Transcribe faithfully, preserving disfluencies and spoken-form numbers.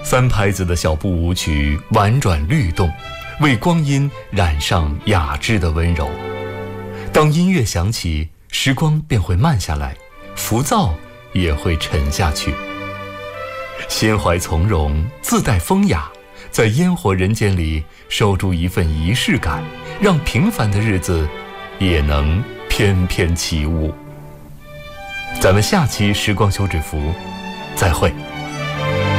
三拍子的小步舞曲婉转律动，为光阴染上雅致的温柔。当音乐响起，时光便会慢下来，浮躁也会沉下去。心怀从容，自带风雅，在烟火人间里守住一份仪式感，让平凡的日子也能翩翩起舞。咱们下期时光休止符再会。